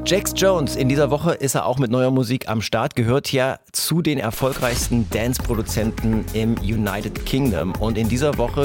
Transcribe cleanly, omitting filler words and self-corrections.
Jax Jones, in dieser Woche ist er auch mit neuer Musik am Start, gehört ja zu den erfolgreichsten Dance-Produzenten im United Kingdom. Und in dieser Woche